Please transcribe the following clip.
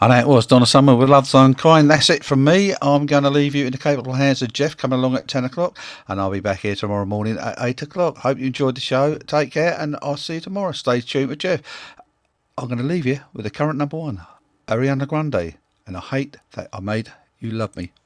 And that was Donna Summer with Love Song Crying. That's it from me. I'm going to leave you in the capable hands of Jeff coming along at 10 o'clock. And I'll be back here tomorrow morning at 8 o'clock. Hope you enjoyed the show. Take care and I'll see you tomorrow. Stay tuned with Jeff. I'm going to leave you with the current number one, Ariana Grande. And I hate that I made you love me.